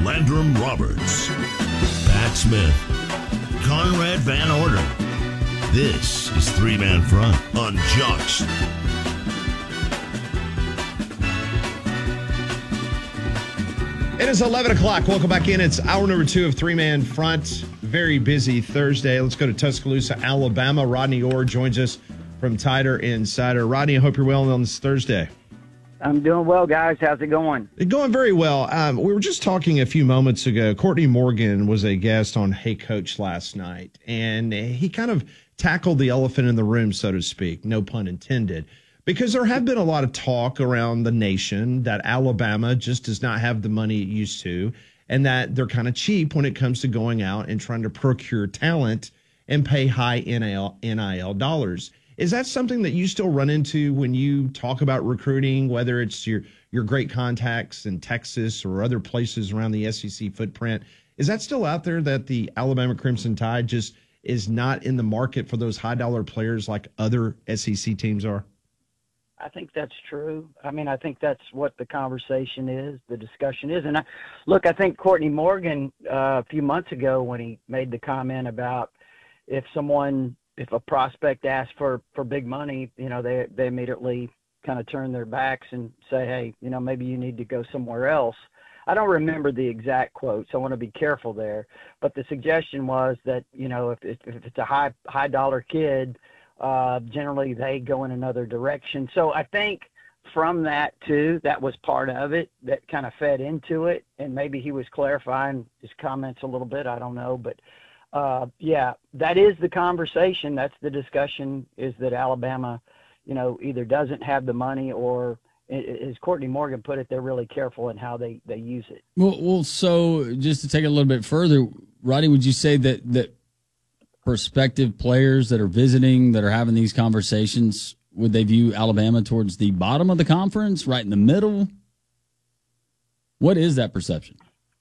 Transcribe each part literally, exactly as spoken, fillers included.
Landrum Roberts, Pat Smith, Conrad Van Order. This is Three Man Front on Jocks. It is eleven o'clock. Welcome back in. It's hour number two of Three Man Front. Very busy Thursday. Let's go to Tuscaloosa, Alabama. Rodney Orr joins us from Tider Insider. Rodney, I hope you're well on this Thursday. I'm doing well, guys. How's it going? It's going very well. Um, we were just talking a few moments ago. Courtney Morgan was a guest on Hey Coach last night, and he kind of tackled the elephant in the room, so to speak, no pun intended, because there have been a lot of talk around the nation that Alabama just does not have the money it used to, and that they're kind of cheap when it comes to going out and trying to procure talent and pay high N I L dollars. Is that something that you still run into when you talk about recruiting, whether it's your, your great contacts in Texas or other places around the S E C footprint? Is that still out there, that the Alabama Crimson Tide just is not in the market for those high-dollar players like other S E C teams are? I think that's true. I mean, I think that's what the conversation is, the discussion is. And I, look, I think Courtney Morgan uh, a few months ago when he made the comment about if someone – if a prospect asks for, for big money, you know, they, they immediately kind of turn their backs and say, hey, you know, maybe you need to go somewhere else. I don't remember the exact quote, so I want to be careful there. But the suggestion was that, you know, if, if, if it's a high, high dollar kid, uh, generally they go in another direction. So I think from that too, that was part of it that kind of fed into it. And maybe he was clarifying his comments a little bit. I don't know, but Uh, yeah, that is the conversation. That's the discussion, is that Alabama, you know, either doesn't have the money or, as Courtney Morgan put it, they're really careful in how they, they use it. Well, well, so just to take it a little bit further, Rodney, would you say that, that prospective players that are visiting, that are having these conversations, would they view Alabama towards the bottom of the conference, right in the middle? What is that perception?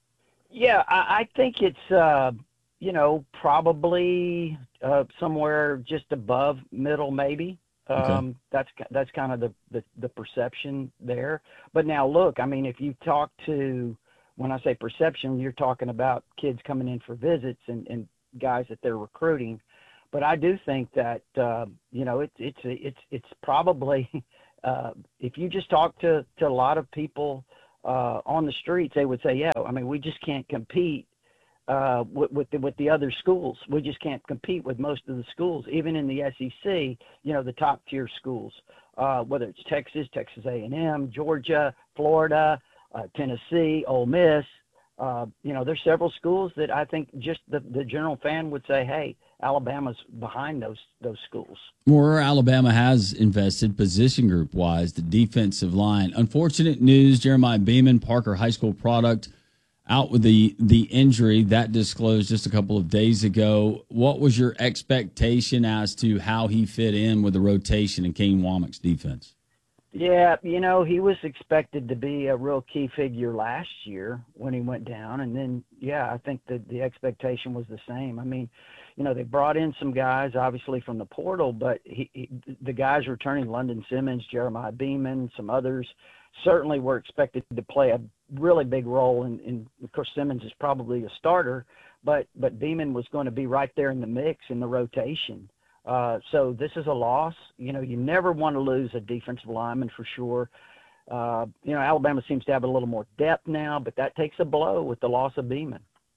Yeah, I, I think it's uh, – you know, probably uh, somewhere just above middle, maybe. Um, okay. That's that's kind of the, the, the perception there. But now, look, I mean, if you talk to, when I say perception, you're talking about kids coming in for visits and, and guys that they're recruiting. But I do think that, uh, you know, it's it's it's it's probably, uh, if you just talk to, to a lot of people uh, on the streets, they would say, yeah, I mean, we just can't compete Uh, with with the, with the other schools. We just can't compete with most of the schools, even in the S E C, you know, the top tier schools, uh, whether it's Texas, Texas A and M, Georgia, Florida, uh, Tennessee, Ole Miss. Uh, you know, there's several schools that I think just the, the general fan would say, hey, Alabama's behind those those schools. Where Alabama has invested position group wise, the defensive line. Unfortunate news, Jeremiah Beaman, Parker High School product, out with the, the injury that disclosed just a couple of days ago. What was your expectation as to how he fit in with the rotation in Kane Womack's defense? Yeah, you know, he was expected to be a real key figure last year when he went down. And then, yeah, I think that the expectation was the same. I mean, you know, they brought in some guys, obviously, from the portal, but he, he, the guys returning, London Simmons, Jeremiah Beaman, some others, certainly were expected to play a really big role. And, and of course, Simmons is probably a starter, but, but Beaman was going to be right there in the mix in the rotation. Uh, so this is a loss. You know, you never want to lose a defensive lineman for sure. Uh, you know, Alabama seems to have a little more depth now, but that takes a blow with the loss of Beaman.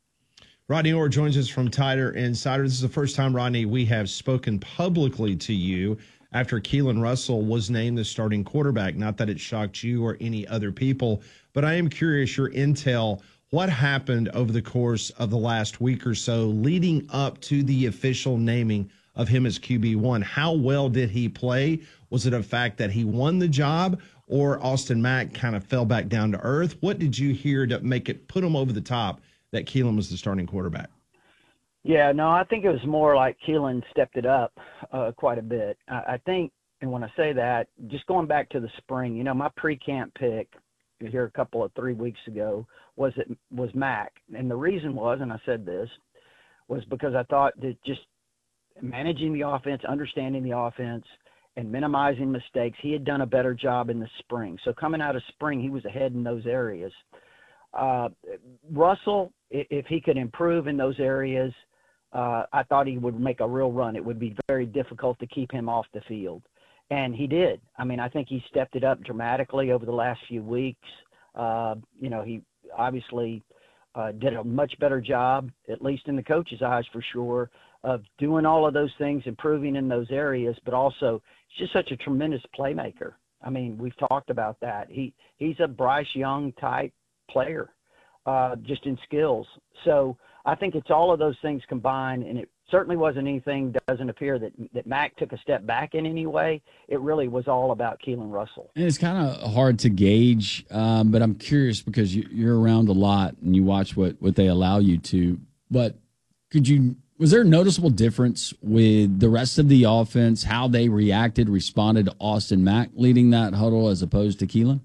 Rodney Orr joins us from Tider Insider. This is the first time, Rodney, we have spoken publicly to you after Keelan Russell was named the starting quarterback. Not that it shocked you or any other people, but I am curious your intel. What happened over the course of the last week or so leading up to the official naming of him as Q B one? How well did he play? Was it a fact that he won the job, or Austin Mack kind of fell back down to earth? What did you hear to make it put him over the top that Keelan was the starting quarterback? Yeah, no, I think it was more like Keelan stepped it up uh, quite a bit. I, I think, and when I say that, just going back to the spring, you know, my pre-camp pick here a couple of three weeks ago was it was Mack, and the reason was, and I said this, was because I thought that just managing the offense, understanding the offense, and minimizing mistakes, he had done a better job in the spring. So coming out of spring, he was ahead in those areas. uh, Russell, if he could improve in those areas, uh, I thought he would make a real run. It would be very difficult to keep him off the field. And he did. I mean, I think he stepped it up dramatically over the last few weeks. Uh, you know, he obviously uh, did a much better job, at least in the coach's eyes for sure, of doing all of those things, improving in those areas, but also he's just such a tremendous playmaker. I mean, we've talked about that. He he's a Bryce Young type player, uh, just in skills. So I think it's all of those things combined, and it certainly wasn't anything, doesn't appear that, that Mac took a step back in any way. It really was all about Keelan Russell. And it's kind of hard to gauge, um, but I'm curious because you, you're around a lot and you watch what, what they allow you to. But could you – was there a noticeable difference with the rest of the offense, how they reacted, responded to Austin Mack leading that huddle as opposed to Keelan?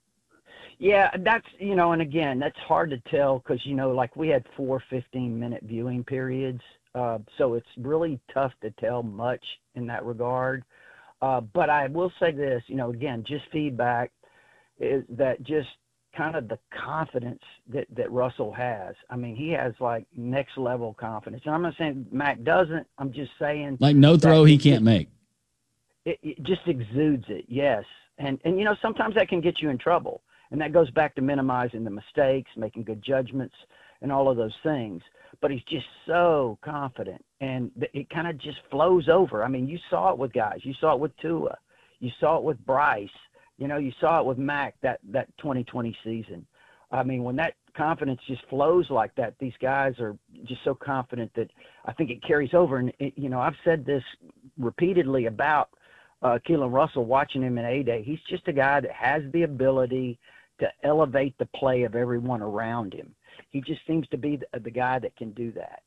Yeah, that's, you know, and again, that's hard to tell because, you know, like we had four fifteen-minute viewing periods, uh, so it's really tough to tell much in that regard. Uh, but I will say this, you know, again, just feedback is that just kind of the confidence that, that Russell has. I mean, he has like next level confidence. And I'm not saying Mac doesn't. I'm just saying. Like no throw he can't it, make. It, it just exudes it, yes. And, and, you know, sometimes that can get you in trouble. And that goes back to minimizing the mistakes, making good judgments, and all of those things. But he's just so confident, and it kind of just flows over. I mean, you saw it with guys. You saw it with Tua. You saw it with Bryce. You know, you saw it with Mac that, that twenty twenty season. I mean, when that confidence just flows like that, these guys are just so confident that I think it carries over. And, it, you know, I've said this repeatedly about uh, Keelan Russell, watching him in A-Day. He's just a guy that has the ability to elevate the play of everyone around him. He just seems to be the, the guy that can do that.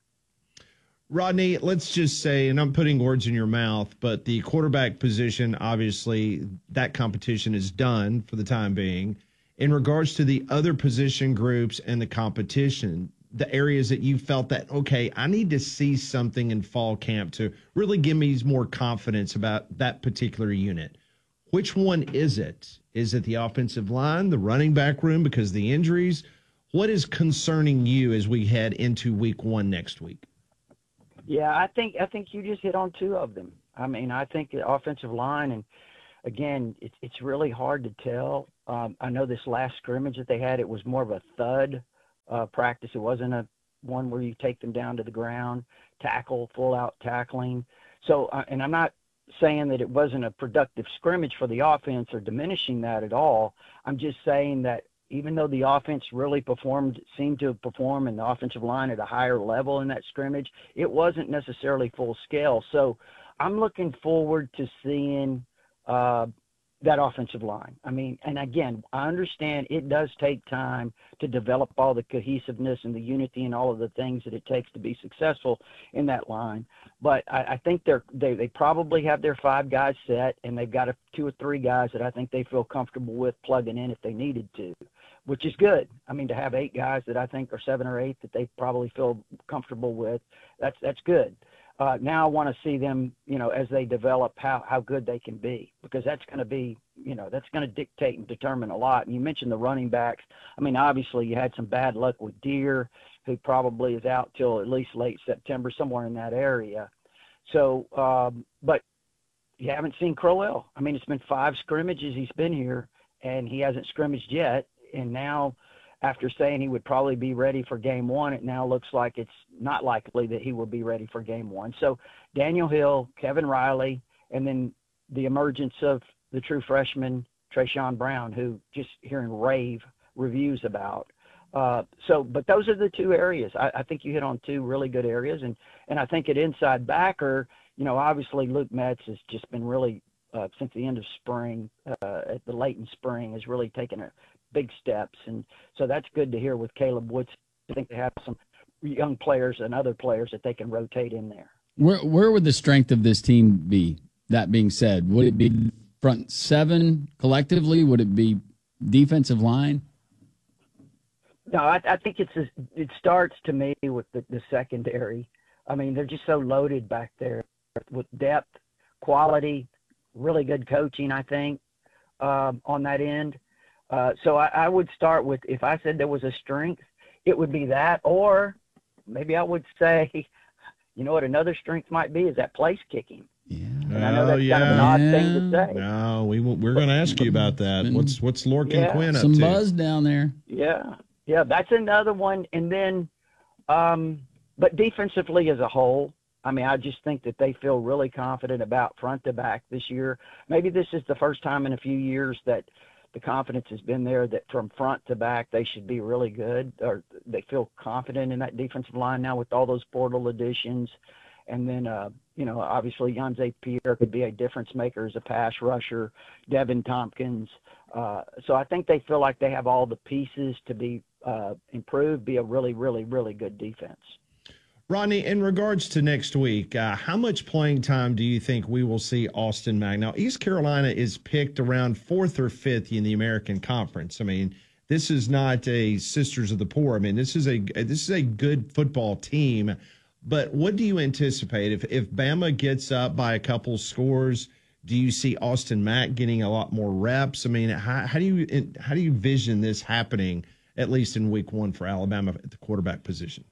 Rodney, let's just say, and I'm putting words in your mouth, but the quarterback position, obviously, that competition is done for the time being. In regards to the other position groups and the competition, the areas that you felt that, okay, I need to see something in fall camp to really give me more confidence about that particular unit. Which one is it? Is it the offensive line, the running back room because of the injuries? What is concerning you as we head into week one next week? Yeah, I think I think you just hit on two of them. I mean, I think the offensive line, and again, it's it's really hard to tell. Um, I know this last scrimmage that they had, it was more of a thud uh, practice. It wasn't a one where you take them down to the ground, tackle, full out tackling. So, uh, and I'm not saying that it wasn't a productive scrimmage for the offense or diminishing that at all. I'm just saying that even though the offense really performed, seemed to perform in the offensive line at a higher level in that scrimmage, it wasn't necessarily full scale. So I'm looking forward to seeing uh, that offensive line. I mean, and again, I understand it does take time to develop all the cohesiveness and the unity and all of the things that it takes to be successful in that line. But I, I think they're, they they probably have their five guys set, and they've got a, two or three guys that I think they feel comfortable with plugging in if they needed to, which is good. I mean, to have eight guys that I think are seven or eight that they probably feel comfortable with, that's that's good. Uh, now I want to see them, you know, as they develop, how, how good they can be, because that's going to be, you know, that's going to dictate and determine a lot. And you mentioned the running backs. I mean, obviously you had some bad luck with Deere, who probably is out till at least late September, somewhere in that area. So, um, but you haven't seen Crowell. I mean, it's been five scrimmages he's been here, and he hasn't scrimmaged yet. And now, after saying he would probably be ready for game one, it now looks like it's not likely that he will be ready for game one. So Daniel Hill, Kevin Riley, and then the emergence of the true freshman, Trayshawn Brown, who just hearing rave reviews about. Uh, so, but those are the two areas. I, I think you hit on two really good areas. And, and I think at inside backer, you know, obviously Luke Metz has just been really, uh, since the end of spring, uh, at the late in spring, has really taken a big steps. And so that's good to hear with Caleb Woods. I think they have some young players and other players that they can rotate in there. Where where would the strength of this team be? That being said, would it be front seven collectively? Would it be defensive line? No, I, I think it's a, it starts to me with the, the secondary. I mean, they're just so loaded back there with depth, quality, really good coaching, I think, um, on that end. Uh, so I, I would start with, if I said there was a strength, it would be that, or maybe I would say, you know what another strength might be is that place kicking. Yeah. And I know that's Oh, kind of an yeah. odd thing to say. No, we will, we're going to ask you about that. What's what's Lorcan Yeah. Quinn up Some to? buzz down there. Yeah, yeah, that's another one. And then, um, but defensively as a whole, I mean, I just think that they feel really confident about front to back this year. Maybe this is the first time in a few years that the confidence has been there that from front to back they should be really good, or they feel confident in that defensive line now with all those portal additions. And then, uh, you know, obviously Yonze Pierre could be a difference maker as a pass rusher, Devin Tompkins. Uh, so I think they feel like they have all the pieces to be uh, improved, be a really, really, really good defense. Rodney, in regards to next week, uh, how much playing time do you think we will see Austin Mack? Now, East Carolina is picked around fourth or fifth in the American Conference. I mean, this is not a Sisters of the Poor. I mean, this is a this is a good football team. But what do you anticipate if if Bama gets up by a couple scores? Do you see Austin Mack getting a lot more reps? I mean, how, how do you how do you vision this happening at least in week one for Alabama at the quarterback position?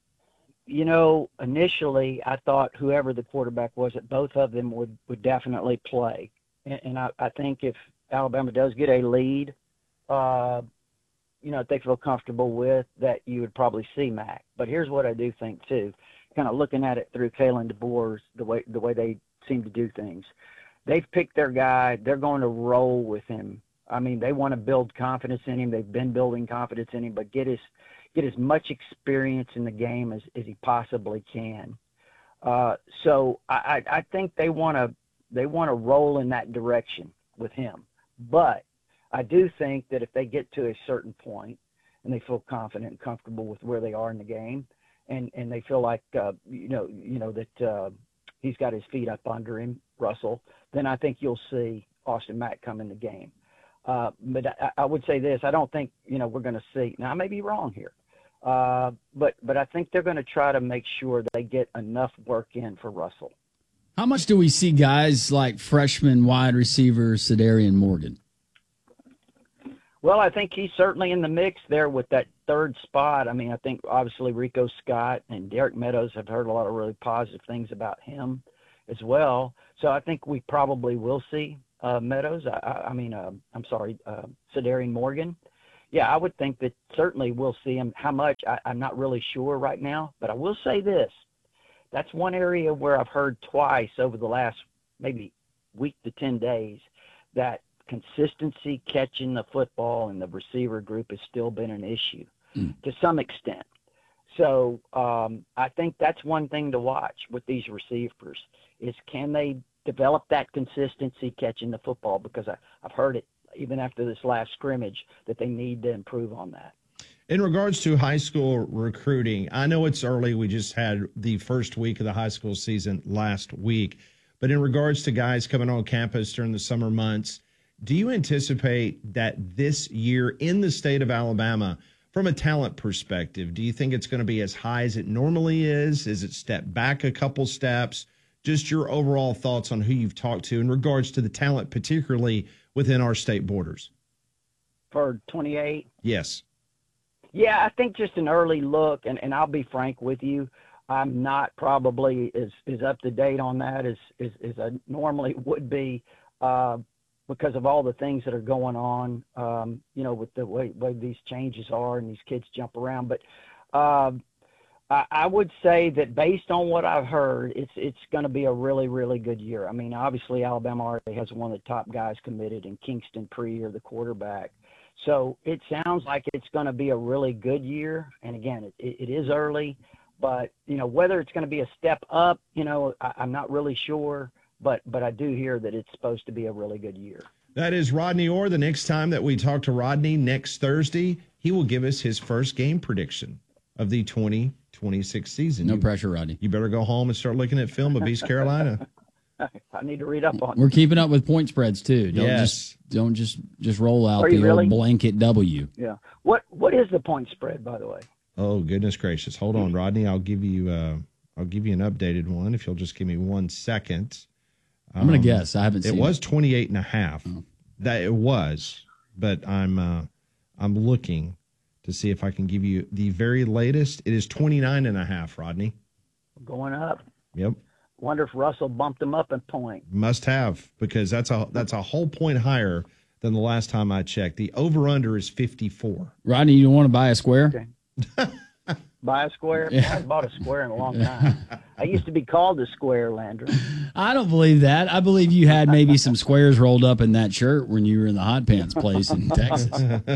You know, initially I thought whoever the quarterback was, that both of them would, would definitely play. And, and I, I think if Alabama does get a lead, uh, you know, if they feel comfortable with that, you would probably see Mack. But here's what I do think too, kind of looking at it through Kalen DeBoer's, the way the way they seem to do things. They've picked their guy. They're going to roll with him. I mean, they want to build confidence in him. They've been building confidence in him, but get his get as much experience in the game as, as he possibly can. Uh, so I, I think they want to they want to roll in that direction with him. But I do think that if they get to a certain point and they feel confident and comfortable with where they are in the game, and, and they feel like uh, you know you know that uh, he's got his feet up under him, Russell, then I think you'll see Austin Mack come in the game. Uh, but I, I would say this: I don't think you know we're going to see. Now I may be wrong here. Uh, but but I think they're going to try to make sure they get enough work in for Russell. How much do we see guys like freshman wide receiver Sedarian Morgan? Well, I think he's certainly in the mix there with that third spot. I mean, I think obviously Rico Scott and Derek Meadows have heard a lot of really positive things about him as well. So I think we probably will see uh, Meadows. I, I mean, uh, I'm sorry, uh, Sedarian Morgan. Yeah, I would think that certainly we'll see him. How much, I, I'm not really sure right now, but I will say this. That's one area where I've heard twice over the last maybe week to ten days that consistency catching the football in the receiver group has still been an issue mm. to some extent. So um, I think that's one thing to watch with these receivers is can they develop that consistency catching the football, because I, I've heard it even after this last scrimmage, that they need to improve on that. In regards to high school recruiting, I know it's early. We just had the first week of the high school season last week. But in regards to guys coming on campus during the summer months, do you anticipate that this year in the state of Alabama, from a talent perspective, do you think it's going to be as high as it normally is? Is it step back a couple steps? Just your overall thoughts on who you've talked to in regards to the talent, particularly within our state borders. For twenty-eight? Yes. Yeah, I think just an early look, and, and I'll be frank with you, I'm not probably as, as up to date on that as, as, as I normally would be uh, because of all the things that are going on, um, you know, with the way, way these changes are and these kids jump around. But uh, I, I would say that based on what I've heard, it's it's going to be a really, really good year. I mean, obviously Alabama already has one of the top guys committed in Kingston Prier, the quarterback. So it sounds like it's going to be a really good year. And again, it, it is early, but you know, whether it's going to be a step up, you know, I, I'm not really sure, but, but I do hear that it's supposed to be a really good year. That is Rodney Orr. The next time that we talk to Rodney next Thursday, he will give us his first game prediction of the twenty twenty-six season. No you, pressure, Rodney. You better go home and start looking at film of East Carolina. I need to read up on it. We're keeping up with point spreads too. Don't yes. just don't just just roll out Are the you really? old blanket W. Yeah. What what is the point spread, by the way? Oh, goodness gracious. Hold on, Rodney. I'll give you uh, I'll give you an updated one if you'll just give me one second. I'm going Um, to guess. I haven't It seen was twenty-eight and a half. Oh. That it was. but I'm uh, I'm looking to see if I can give you the very latest. It is twenty-nine and a half, Rodney. Going up. Yep. Wonder if Russell bumped him up a point. Must have, because that's a that's a whole point higher than the last time I checked. The over-under is fifty-four. Rodney, you want to buy a square? Okay. Buy a square? Yeah. I haven't bought a square in a long time. I used to be called a square, Landry. I don't believe that. I believe you had maybe some squares rolled up in that shirt when you were in the hot pants place in Texas.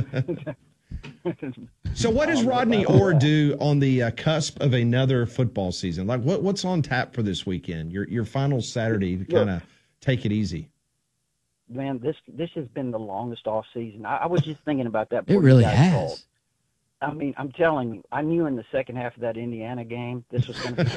So what does Rodney Orr do on the uh, cusp of another football season? Like what what's on tap for this weekend? Your your final Saturday to kind of take it easy. Man, this this has been the longest off season. I, I was just thinking about that. It before really you guys has. called. I mean, I'm telling you, I knew in the second half of that Indiana game this was going to be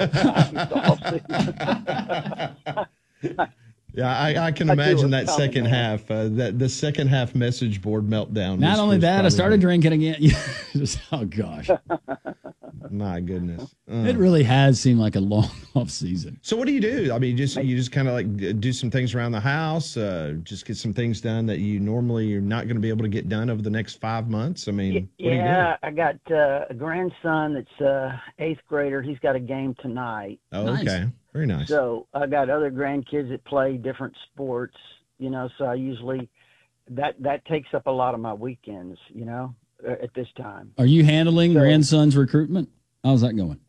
the off season. Yeah, I, I can I imagine do it that coming, second man. half, uh, that the second half message board meltdown. Not was- only was that, I probably- started drinking again. Just- oh, gosh. My goodness. Uh. It really has seemed like a long off season. So what do you do? I mean, just you just kind of like d- do some things around the house, uh, just get some things done that you normally are not going to be able to get done over the next five months. I mean, what do you Yeah, I got uh, a grandson that's uh, eighth grader. He's got a game tonight. do? Oh, Nice. okay, very nice. So I got other grandkids that play different sports, you know, so I usually that that takes up a lot of my weekends, you know, uh, at this time. Are you handling So- grandson's recruitment? How's that going?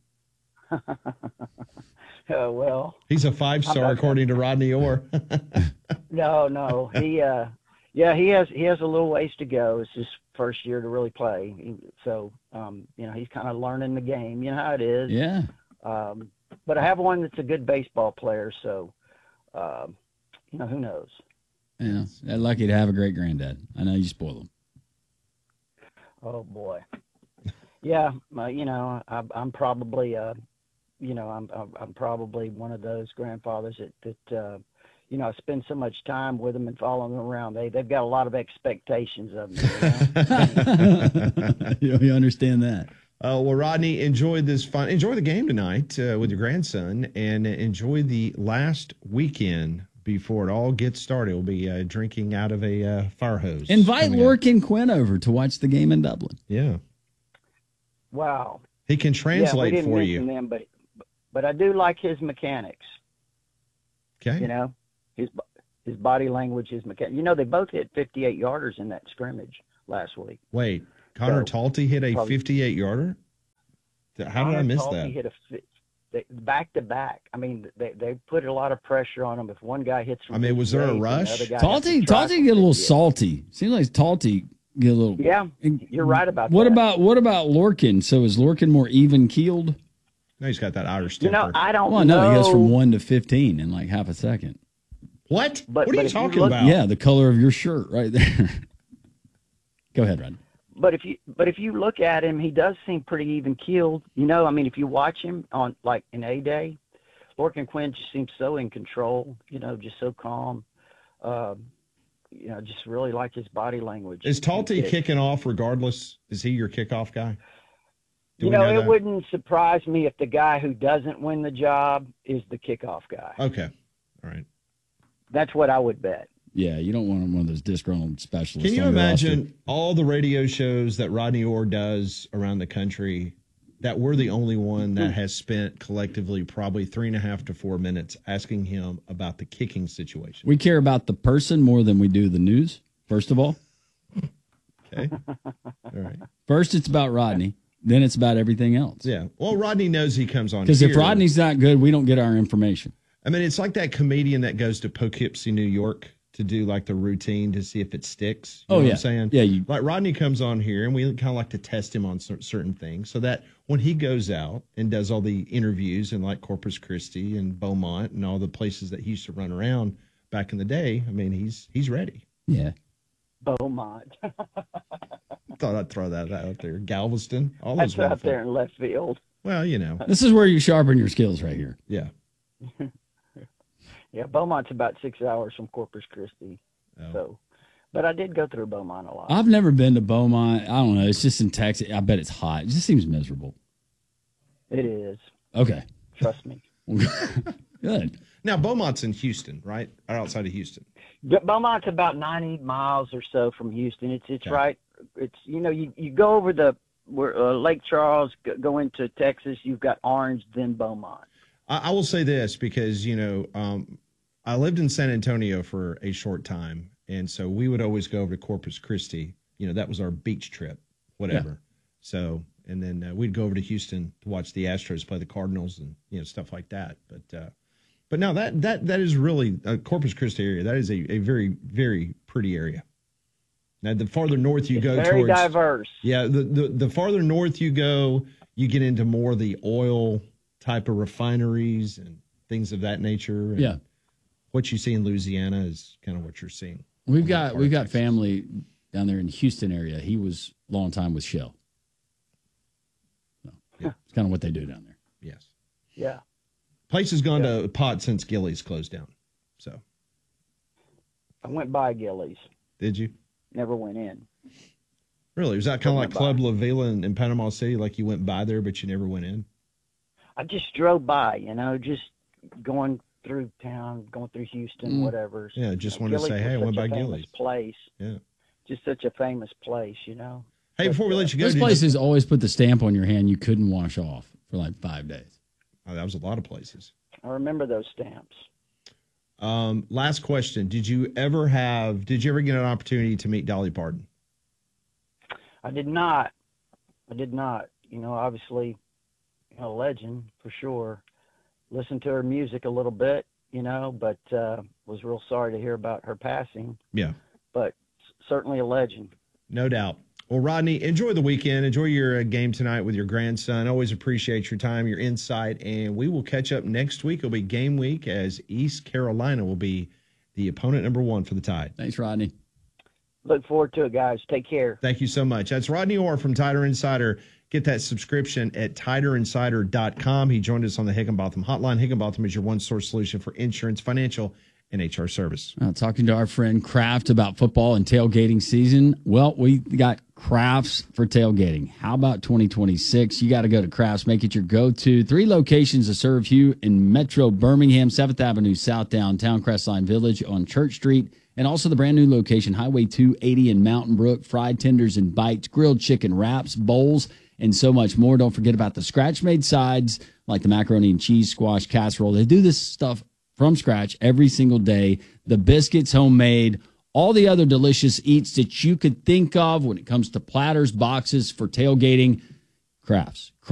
Oh, well, He's a five How star about according to Rodney Orr. no, no. He uh yeah, he has he has a little ways to go. It's his first year to really play. He- So, um, you know, he's kind of learning the game. You know how it is. Yeah. Um, but I have one that's a good baseball player, so um, you know, who knows. Yeah. They're lucky to have a great granddad. I know you spoil them. Oh boy. Yeah, uh, you know, I, I'm probably, uh, you know, I'm, I'm I'm probably one of those grandfathers that that uh, you know, I spend so much time with them and following them around. They they've got a lot of expectations of me. You know? you, you understand that? Uh, well, Rodney, enjoy this fun. Enjoy the game tonight uh, with your grandson, and enjoy the last weekend before it all gets started. We'll be uh, drinking out of a uh, fire hose. Invite coming up. Lorcan Quinn over to watch the game in Dublin. Yeah, Wow. he can Yeah, we translate didn't for mention you. them, but but I do like his mechanics. Okay. You know, his his body language, his mechanics. You know, they both hit fifty-eight yarders in that scrimmage last week. Wait, Connor So, Talty hit a probably- fifty-eight yarder. How did I Connor miss Talty that? Hit a fi- they, back to back. I mean, they they put a lot of pressure on him. If one guy hits from I mean, was there a fifty-eight, then the rush? other guy has to Talty, try Talty from get a little fifty-eight. salty. Seems like Talty get a little. Yeah, you're right about What that. about what about Lorcan? So is Lorcan more even keeled? No, he's got that Irish You temper. know, I don't Well, know. no, he goes from one to fifteen in like half a second. what? But- what are but you if you talking look- about? Yeah, the color of your shirt right there. Go ahead, Rod. But if you but if you look at him, he does seem pretty even keeled. You know, I mean, if you watch him on like in A Day, Lorcan Quinn just seems so in control. You know, just so calm. Um, you know, just really like his body language. Is Talty He- kicking off regardless? Is he your kickoff guy? Do You we know, it that? wouldn't surprise me if the guy who doesn't win the job is the kickoff guy. Okay. All right. That's what I would bet. Yeah, you don't want one of those disgruntled specialists. Can you on your imagine roster. all the radio shows that Rodney Orr does around the country that we're the only one that has spent collectively probably three and a half to four minutes asking him about the kicking situation? We care about the person more than we do the news, first of all. Okay. All right. First, it's about Rodney. Then it's about everything else. Yeah. Well, Rodney knows he comes on Because if here. Rodney's not good, we don't get our information. I mean, it's like that comedian that goes to Poughkeepsie, New York to do like the routine to see if it sticks. You Oh, know yeah. what I'm saying? Yeah, you- Like Rodney comes on here and we kind of like to test him on cer- certain things so that when he goes out and does all the interviews in like Corpus Christi and Beaumont and all the places that he used to run around back in the day, I mean, he's he's ready. Yeah. Beaumont. Thought I'd throw that out there. Galveston, all That's those out wonderful. there in left field. Well, you know, This is where you sharpen your skills right here. yeah. Yeah, Beaumont's about six hours from Corpus Christi. Oh. So, but I did go through Beaumont a lot. I've never been to Beaumont. I don't know. It's just in Texas. I bet it's hot. It just seems miserable. It is. Okay. Trust me. Good. Now, Beaumont's in Houston, right? Right outside of Houston. But Beaumont's about ninety miles or so from Houston. It's it's Okay. right. It's you know you, you go over the where uh, Lake Charles, go, go into Texas. You've got Orange, then Beaumont. I, I will say this because, you know, um, I lived in San Antonio for a short time. And so we would always go over to Corpus Christi. You know, that was our beach trip, whatever. Yeah. So, and then uh, we'd go over to Houston to watch the Astros play the Cardinals and, you know, stuff like that. But, uh, but no, that, that, that is really a Corpus Christi area. That is a, a very, very pretty area. Now, the farther north you It's go very towards, diverse. yeah, the, the, the farther north you go, you get into more of the oil type of refineries and things of that nature. And Yeah. what you see in Louisiana is kind of what you're seeing. We've on that got part we've of got Texas. family down there in the Houston area. He was a long time with Shell. So, Yeah. It's kind of what they do down there. Yes. Yeah. Place has gone to pot since Gillies closed down. So, I went by Gillies. did you? Never went in. Really? Was that kind of like Went by. Club La Vila in, in Panama City? Like you went by there, but you never went in? I just drove by, you know, just going through town, going through Houston, Mm. whatever. Yeah, just You know, wanted to Gillies say, hey, I was went such by a famous Gillies. Place. Yeah. Just such a famous place, you know. Hey, before we let you go, Those did you- places always put the stamp on your hand you couldn't wash off for like five days. oh, that was a lot of places. I remember those stamps. Um, last question. Did you ever have, did you ever get an opportunity to meet Dolly Parton? I did not. I did not. You know, obviously, you know, a legend for sure. Listened to her music a little bit, you know, but uh, was real sorry to hear about her passing. Yeah. But s- certainly a legend. No doubt. Well, Rodney, enjoy the weekend. Enjoy your uh, game tonight with your grandson. Always appreciate your time, your insight, and we will catch up next week. It'll be game week as East Carolina will be the opponent number one for the Tide. Thanks, Rodney. Look forward to it, guys. Take care. Thank you so much. That's Rodney Orr from Tider Insider. Get that subscription at tider insider dot com. He joined us on the Higginbotham Hotline. Higginbotham is your one-source solution for insurance, financial, and H R service. Uh, talking to our friend Kraft about football and tailgating season. Well, we got Crafts for tailgating. How about twenty twenty-six? You got to go to Crafts. Make it your go-to. Three locations to serve you in Metro Birmingham, seventh Avenue South downtown, Crestline Village on Church Street, and also the brand new location, Highway two eighty in Mountain Brook. Fried tenders and bites, grilled chicken wraps, bowls, and so much more. Don't forget about the scratch-made sides like the macaroni and cheese squash casserole. They do this stuff from scratch every single day. The biscuits homemade, all the other delicious eats that you could think of when it comes to platters, boxes for tailgating. Crafts.